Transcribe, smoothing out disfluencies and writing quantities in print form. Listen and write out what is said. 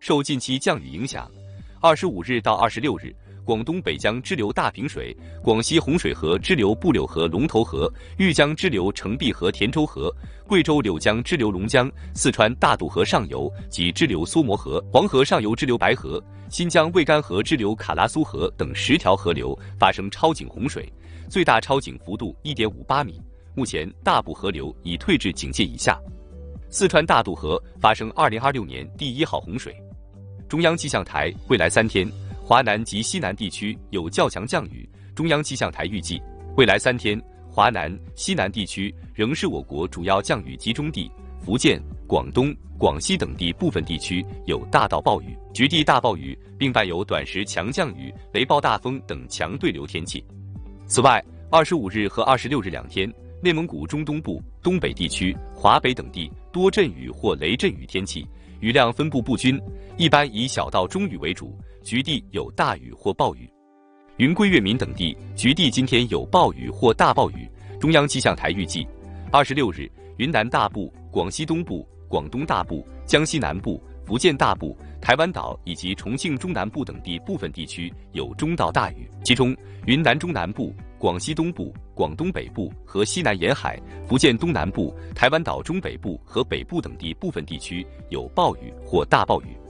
受近期降雨影响，25日到26日，广东北江支流大平水、广西洪水河支流布柳河龙头河、豫江支流澄碧河田州河、贵州柳江支流龙江、四川大渡河上游及支流梭摩河、黄河上游支流白河、新疆蔚干河支流卡拉苏河等10条河流发生超警洪水，最大超警幅度 1.58 米。目前大部河流已退至警戒以下。四川大渡河发生2026年第1号洪水。中央气象台未来3天，华南及西南地区有较强降雨。中央气象台预计，未来3天，华南、西南地区仍是我国主要降雨集中地，福建、广东、广西等地部分地区有大到暴雨、局地大暴雨，并伴有短时强降雨、雷暴大风等强对流天气。此外，25日和26日2天，内蒙古中东部、东北地区、华北等地多阵雨或雷阵雨天气，雨量分布不均，一般以小到中雨为主，局地有大雨或暴雨。云贵粤闽等地局地今天有暴雨或大暴雨。中央气象台预计，26日，云南大部、广西东部、广东大部、江西南部、福建大部、台湾岛以及重庆中南部等地部分地区有中到大雨，其中云南中南部、广西东部、广东北部和西南沿海、福建东南部、台湾岛中北部和北部等地部分地区有暴雨或大暴雨。